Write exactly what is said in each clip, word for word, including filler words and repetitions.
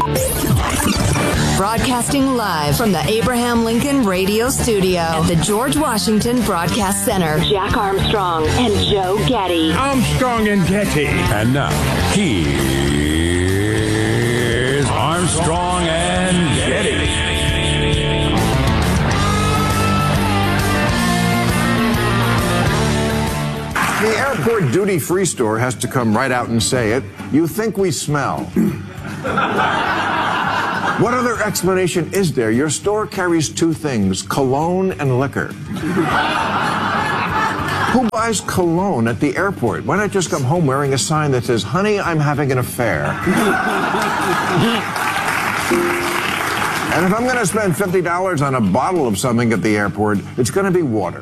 Broadcasting live from the Abraham Lincoln Radio Studio at the George Washington Broadcast Center. Jack Armstrong and Joe Getty. Armstrong and Getty. And now, here's Armstrong and Getty. The airport duty-free store has to come right out and say it. You think we smell. What other explanation is there? Your store carries two things, cologne and liquor. Who buys cologne at the airport? Why not just come home wearing a sign that says, honey, I'm having an affair? And if I'm going to spend fifty dollars on a bottle of something at the airport, it's going to be water.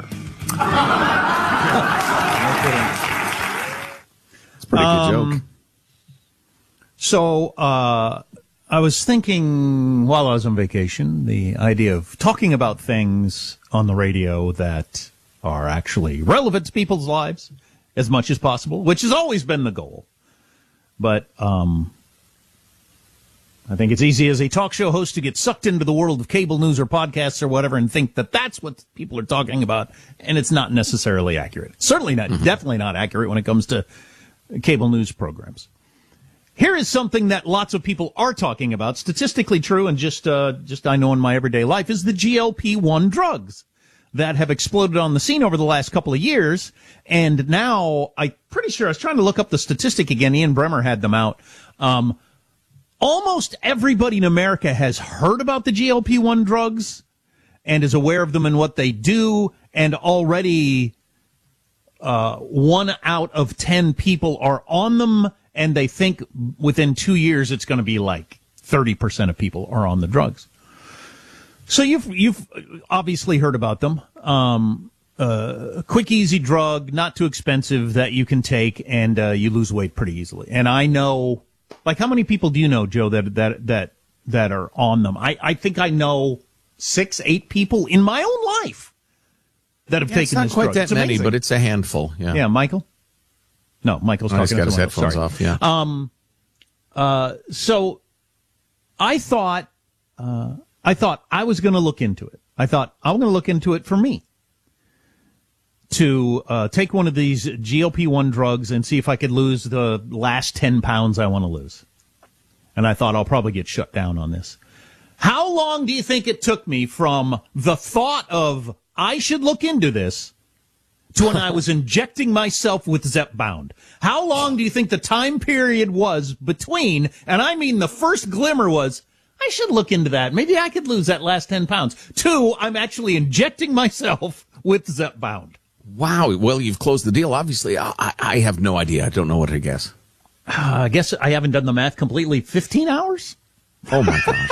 It's a pretty good um, joke. So, uh, I was thinking while I was on vacation, the idea of talking about things on the radio that are actually relevant to people's lives as much as possible, which has always been the goal. But um, I think it's easy as a talk show host to get sucked into the world of cable news or podcasts or whatever and think that that's what people are talking about, and it's not necessarily accurate. Certainly not, mm-hmm. definitely not accurate when it comes to cable news programs. Here is something that lots of people are talking about, statistically true, and just uh, just I know in my everyday life, is the G L P one drugs that have exploded on the scene over the last couple of years. And now, I'm pretty sure, I was trying to look up the statistic again, Ian Bremmer had them out. Um, almost everybody in America has heard about the G L P one drugs and is aware of them and what they do, and already uh, one out of ten people are on them. And they think within two years it's going to be like thirty percent of people are on the drugs. So you've you've obviously heard about them. Um, uh, quick, easy drug, not too expensive, that you can take and uh, you lose weight pretty easily. And I know, like, how many people do you know, Joe, that that that that are on them? I, I think I know six, eight people in my own life that have yeah, taken it's not this quite drug. that It's many, amazing. but it's a handful. Yeah, yeah, Michael. No, Michael's oh, talking he's got to his someone headphones else. Sorry. off. Yeah. Um. Uh. So, I thought, uh, I thought I was going to look into it. I thought I'm going to look into it for me to uh, take one of these G L P one drugs and see if I could lose the last ten pounds I want to lose. And I thought I'll probably get shut down on this. How long do you think it took me from the thought of I should look into this to when I was injecting myself with Zepbound? How long do you think the time period was between, and I mean the first glimmer was, I should look into that. Maybe I could lose that last ten pounds. Two, I'm actually injecting myself with Zepbound. Wow. Well, you've closed the deal. Obviously, I, I have no idea. I don't know what to guess. Uh, I guess I haven't done the math completely. fifteen hours? Oh, my gosh.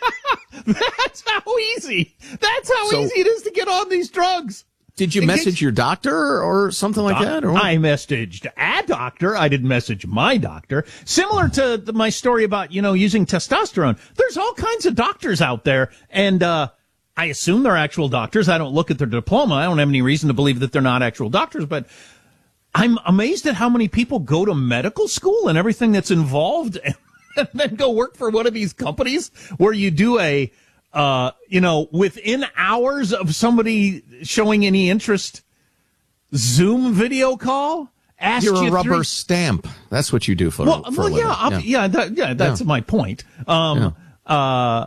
That's how easy. That's how So- easy it is to get on these drugs. Did you In message case- your doctor or something like that? Or? I messaged a doctor. I didn't message my doctor. Similar to the, my story about, you know, using testosterone. There's all kinds of doctors out there, and uh I assume they're actual doctors. I don't look at their diploma. I don't have any reason to believe that they're not actual doctors, but I'm amazed at how many people go to medical school and everything that's involved and, and then go work for one of these companies where you do a Uh, you know, within hours of somebody showing any interest, Zoom video call. Ask You're you a rubber three... stamp. That's what you do for, well, for well, a living. yeah, yeah, yeah, that, yeah, that's Yeah. my point. Um, yeah. uh,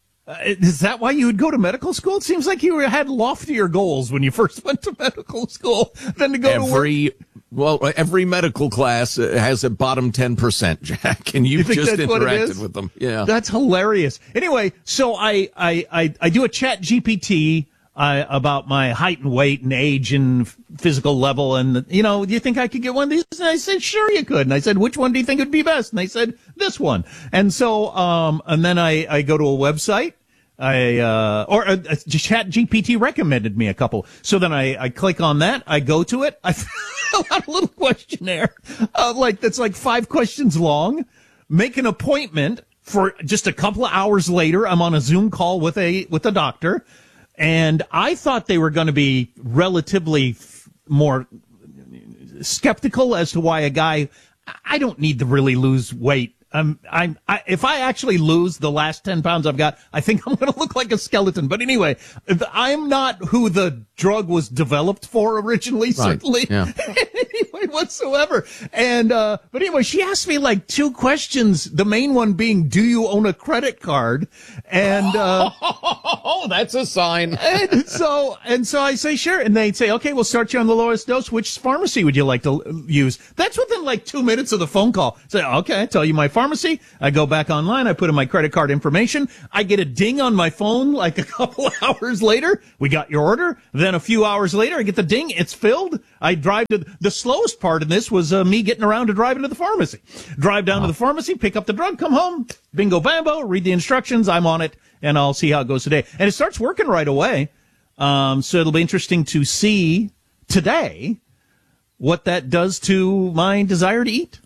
is that why you would go to medical school? It seems like you had loftier goals when you first went to medical school than to go every, to work. Well, every medical class has a bottom ten percent, Jack, and you've You think just that's what it interacted is? with them. Yeah. That's hilarious. Anyway, so I, I, I, I do a chat G P T uh, about my height and weight and age and physical level. And, you know, do you think I could get one of these? And I said, sure you could. And I said, which one do you think would be best? And they said, this one. And so, um, and then I, I go to a website. I, uh, or uh, Chat G P T recommended me a couple. So then I, I click on that. I go to it. I fill out a little questionnaire, uh, like, that's like five questions long. Make an appointment for just a couple of hours later. I'm on a Zoom call with a, with a doctor. And I thought they were going to be relatively f- more skeptical as to why a guy, I don't need to really lose weight. Um, I'm, I, if I actually lose the last ten pounds I've got, I think I'm going to look like a skeleton. But anyway, I'm not who the drug was developed for originally, right. certainly. Yeah. Anyway, whatsoever. And, uh, but anyway, she asked me like two questions. The main one being, do you own a credit card? And, uh, oh, that's a sign. and so, and so I say, sure. And they'd say, okay, we'll start you on the lowest dose. Which pharmacy would you like to use? That's within like two minutes of the phone call. Say, okay, I tell you my pharmacy. Pharmacy. I go back online. I put in my credit card information. I get a ding on my phone like a couple hours later. We got your order. Then a few hours later, I get the ding. It's filled. I drive to the slowest part in this was uh, me getting around to driving to the pharmacy. Drive down wow. to the pharmacy, pick up the drug, come home. Bingo, bambo. Read the instructions. I'm on it, and I'll see how it goes today. And it starts working right away. Um, so it'll be interesting to see today what that does to my desire to eat.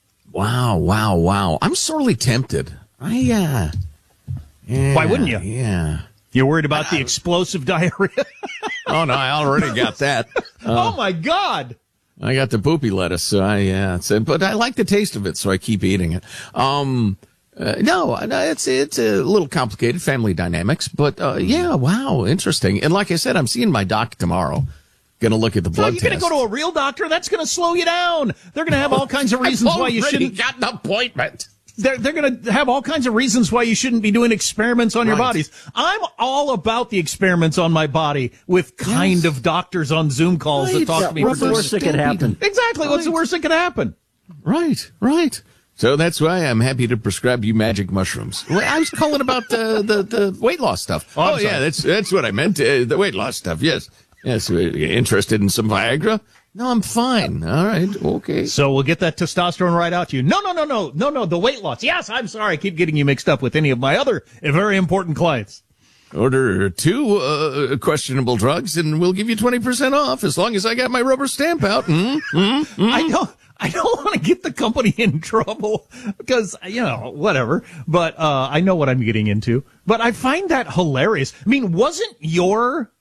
Wow, wow, wow. I'm sorely tempted. I, uh, yeah. Why wouldn't you? Yeah. You're worried about I, the explosive diarrhea? Oh, no, I already got that. Uh, oh, my God. I got the poopy lettuce, so I, yeah, it's, but I like the taste of it, so I keep eating it. Um, uh, no, it's, it's a little complicated, family dynamics, but, uh, yeah, wow, interesting. And like I said, I'm seeing my doc tomorrow. Going to look at the blood test. You're going to go to a real doctor? That's going to slow you down. They're going to have all kinds of reasons why you shouldn't. Got an appointment. They're, they're going to have all kinds of reasons why you shouldn't be doing experiments on right. your bodies. I'm all about the experiments on my body with kind yes. of doctors on Zoom calls right. that talk yeah, to me. What's the worst that could happen? Exactly. Right. What's the worst that could happen? Right, right. So that's why I'm happy to prescribe you magic mushrooms. I was calling about the, the, the weight loss stuff. Oh, oh yeah, that's that's what I meant. Uh, the weight loss stuff, yes. Yes, interested in some Viagra? No, I'm fine. All right, okay. So we'll get that testosterone right out to you. No, no, no, no, no, no, the weight loss. Yes, I'm sorry. I keep getting you mixed up with any of my other very important clients. Order two uh, questionable drugs, and we'll give you twenty percent off as long as I got my rubber stamp out. Mm-hmm, mm-hmm. I don't, I don't want to get the company in trouble because, you know, whatever. But uh, I know what I'm getting into. But I find that hilarious. I mean, wasn't your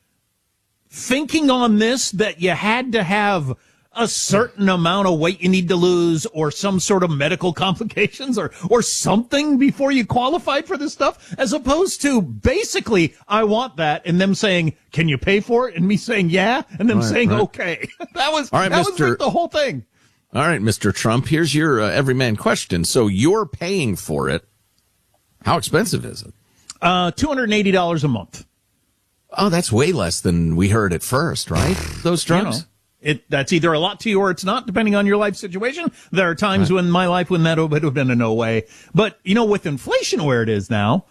thinking on this that you had to have a certain amount of weight you need to lose or some sort of medical complications or, or something before you qualified for this stuff, as opposed to basically, I want that, and them saying, can you pay for it? And me saying, yeah, and them right, saying, right. okay. that was, All right, that Mister was like the whole thing. All right, Mister Trump, here's your uh, everyman question. So you're paying for it. How expensive is it? Uh, two hundred eighty dollars a month. Oh, that's way less than we heard at first, right? Those drugs? You know, it that's either a lot to you or it's not, depending on your life situation. There are times right. when my life when that would have been a no way. But, you know, with inflation where it is now,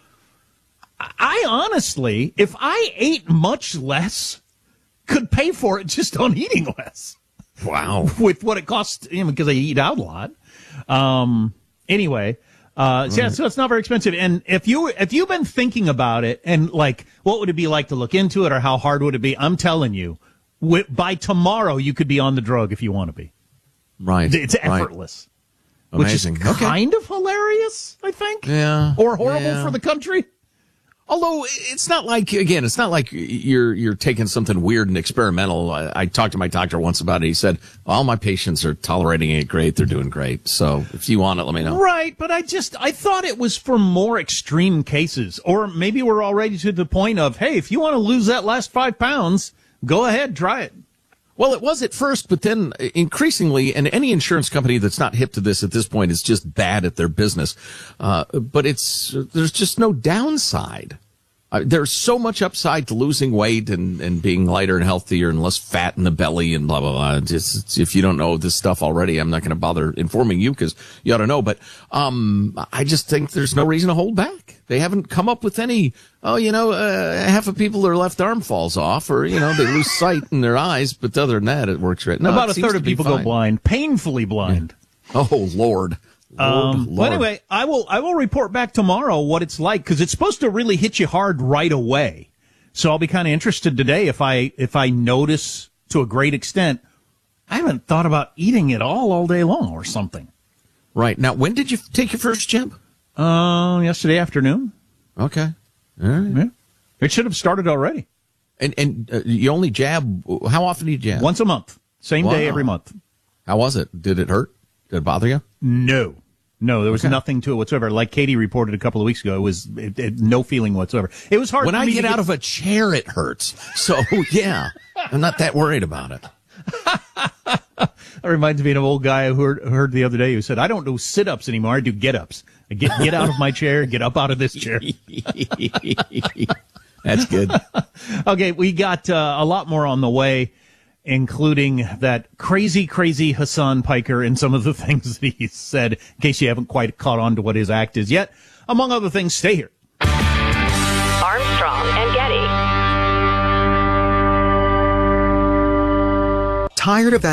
I honestly, if I ate much less, could pay for it just on eating less. Wow. With what it costs, you know, because I eat out a lot. Um, anyway. Uh, so, yeah, so it's not very expensive. And if you, if you've been thinking about it and like, what would it be like to look into it or how hard would it be? I'm telling you, w- by tomorrow, you could be on the drug if you want to be. Right. It's effortless. Right. Amazing. Which is kind okay. of hilarious, I think. Yeah. Or horrible yeah. for the country. Although it's not like, again, it's not like you're you're taking something weird and experimental. I, I talked to my doctor once about it. He said, all my patients are tolerating it great. They're doing great. So if you want it, let me know. Right, but I just, I thought it was for more extreme cases. Or maybe we're already to the point of, hey, if you want to lose that last five pounds, go ahead, try it. Well, it was at first, but then increasingly, and any insurance company that's not hip to this at this point is just bad at their business. Uh, but it's, there's just no downside. Uh, there's so much upside to losing weight and, and being lighter and healthier and less fat in the belly and blah, blah, blah. Just, if you don't know this stuff already, I'm not going to bother informing you because you ought to know. But um, I just think there's no reason to hold back. They haven't come up with any, oh, you know, uh, half of people, their left arm falls off or, you know, they lose sight in their eyes. But other than that, it works right. No, about a third of people go blind, painfully blind. Yeah. Oh, Lord. Lord, um, Lord. But anyway, I will, I will report back tomorrow what it's like because it's supposed to really hit you hard right away. So I'll be kind of interested today if I, if I notice to a great extent, I haven't thought about eating it all all day long or something. Right. Now, when did you take your first jab? Uh, yesterday afternoon. Okay. All right. Yeah. It should have started already. And, and uh, you only jab, how often do you jab? Once a month. Same wow. day every month. How was it? Did it hurt? Did it bother you? No. No, there was Okay. nothing to it whatsoever. Like Katie reported a couple of weeks ago, it was it, it, no feeling whatsoever. It was hard When for I me get to out of a chair, it hurts. So, yeah, I'm not that worried about it. That reminds me of an old guy who heard, who heard the other day who said, I don't do sit-ups anymore, I do get-ups. I get, get out of my chair, get up out of this chair. That's good. Okay, we got uh, a lot more on the way, including that crazy, crazy Hassan Piker and some of the things that he said, in case you haven't quite caught on to what his act is yet. Among other things, stay here. Armstrong and Getty. Tired of that